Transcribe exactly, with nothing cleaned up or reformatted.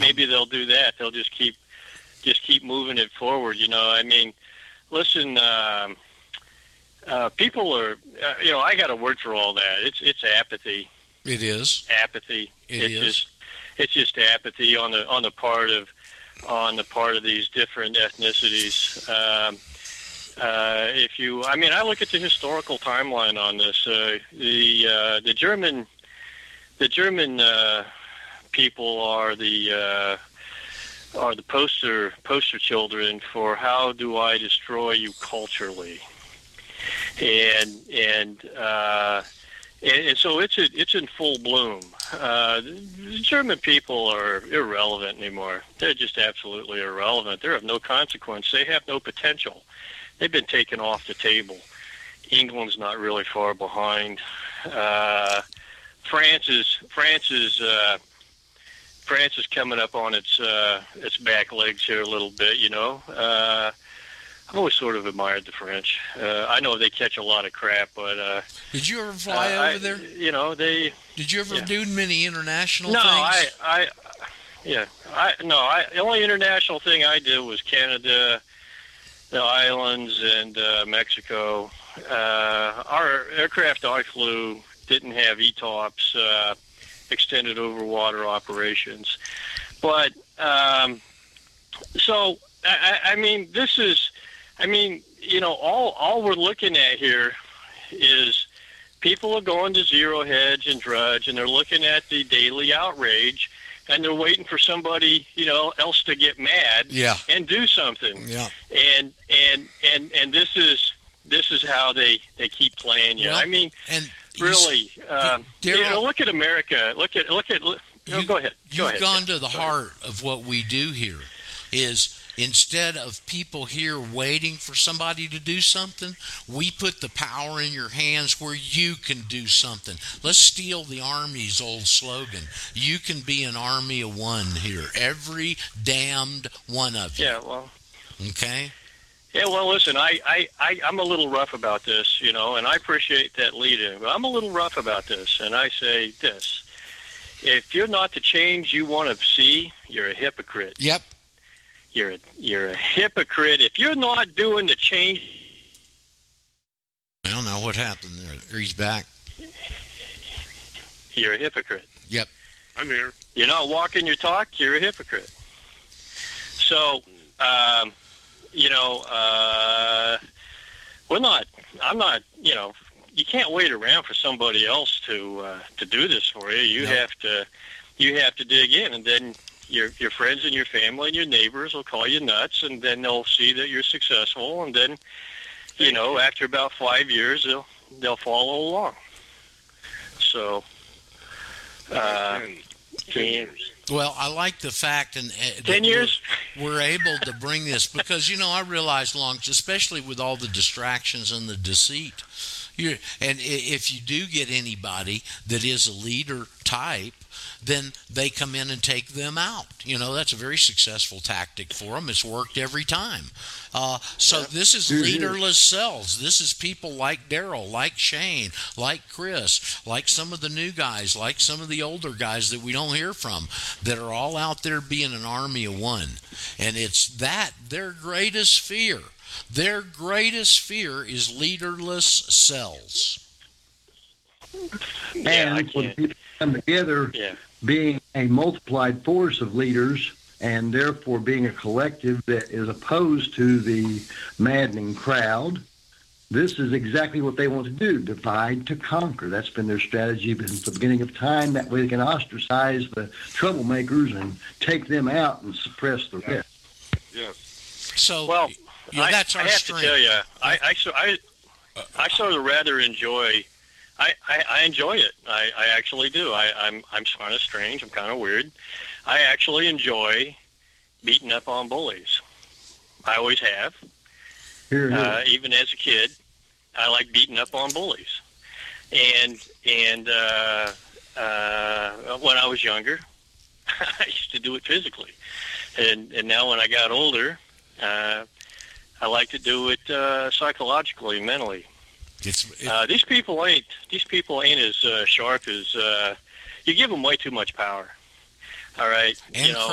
maybe they'll do that. They'll just keep just keep moving it forward. You know, I mean, listen, um, uh, people are, uh, you know, I got a word for all that. It's it's apathy. It is apathy. It it's is. Just, it's just apathy on the on the part of on the part of these different ethnicities. Um, uh, if you, I mean, I look at the historical timeline on this. Uh, the uh, the German the German uh, people are the uh, are the poster poster children for how do I destroy you culturally, and and. Uh, And, and so it's a, it's in full bloom. Uh, the German people are irrelevant anymore. They're just absolutely irrelevant. They're of no consequence. They have no potential. They've been taken off the table. England's not really far behind. Uh, France is France is uh, France is coming up on its uh, its back legs here a little bit. You know. Uh, I've always sort of admired the French. Uh, I know they catch a lot of crap, but uh, did you ever fly uh, over I, there? You know, they. Did you ever yeah. do many international no, things? I, I, yeah, I no, I. The only international thing I did was Canada, the islands, and uh, Mexico. Uh, our aircraft I flew didn't have E TOPS, uh, extended over water operations, but um, so I, I mean, this is. I mean, you know, all all we're looking at here is people are going to Zero Hedge and Drudge, and they're looking at the daily outrage, and they're waiting for somebody, you know, else to get mad yeah. and do something. Yeah. And and and and this is this is how they, they keep playing you. Well, I mean, and really, um, Darryl, you know, look at America. Look at look at. Look, you, go ahead. Go you've ahead. gone to the Go heart ahead. of what we do here. Is instead of people here waiting for somebody to do something, we put the power in your hands where you can do something. Let's steal the Army's old slogan. You can be an army of one here. Every damned one of you. Yeah, well. Okay? Yeah, well, listen, I, I, I, I'm a little rough about this, you know, and I appreciate that lead-in, but I'm a little rough about this, and I say this. If you're not the change you want to see, you're a hypocrite. Yep. You're a, you're a hypocrite. If you're not doing the change... I don't know what happened there. He's back. You're a hypocrite. Yep. I'm here. You're not walking your talk, you're a hypocrite. So, um, you know, uh, we're not... I'm not, you know... You can't wait around for somebody else to uh, to do this for you. You No. have to you have to dig in, and then your your friends and your family and your neighbors will call you nuts, and then they'll see that you're successful, and then you know after about five years they'll they'll follow along. So, uh, Ten years. Well, I like the fact and uh, that ten years. We're, we're able to bring this because you know I realize long, especially with all the distractions and the deceit. You're, and if you do get anybody that is a leader type, then they come in and take them out. You know, that's a very successful tactic for them. It's worked every time. Uh, so Yeah. this is leaderless cells. This is people like Darryl, like Shane, like Chris, like some of the new guys, like some of the older guys that we don't hear from, that are all out there being an army of one. And it's that, their greatest fear. Their greatest fear is leaderless cells. Yeah, I And when can't. people come together, Yeah. being a multiplied force of leaders and therefore being a collective that is opposed to the maddening crowd, this is exactly what they want to do, divide to conquer. That's been their strategy since the beginning of time. That way they can ostracize the troublemakers and take them out and suppress the rest. Yes. So, Well, you know, I, that's I our have strength. to tell you, I, I, so- I, I sort of rather enjoy. I, I, I enjoy it. I, I actually do. I, I'm I'm kind of strange. I'm kind of weird. I actually enjoy beating up on bullies. I always have. Here, here. Uh, even as a kid, I like beating up on bullies. And and uh, uh, when I was younger, I used to do it physically. And and now when I got older, uh, I like to do it uh, psychologically, mentally. It's, it, Uh, these people ain't these people ain't as uh, sharp as uh, you give them way too much power. All right, And you know.